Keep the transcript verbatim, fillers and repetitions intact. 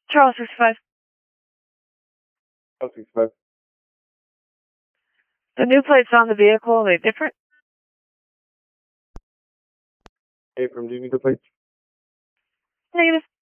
Charles sixty-five. Charles sixty-five. The new plates on the vehicle, are they different? Hey, from do you need the plates? Negative.